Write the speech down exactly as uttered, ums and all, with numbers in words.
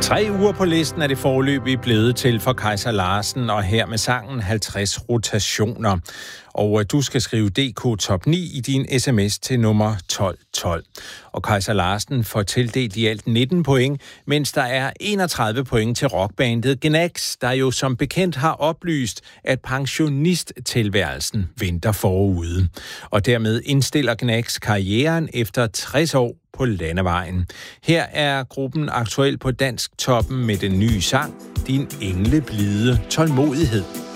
Tre uger på listen er det foreløbig blevet til for Kajsa Larsen, og her med sangen halvtreds rotationer. Og du skal skrive D K Top ni i din sms til nummer tolv tolv. Og Kajsa Larsen får tildelt i alt nitten point, mens der er enogtredive point til rockbandet Gnags, der jo som bekendt har oplyst, at pensionisttilværelsen venter forude. Og dermed indstiller Gnags karrieren efter tres år på landevejen. Her er gruppen aktuel på Dansk Toppen med den nye sang Din engleblide tålmodighed.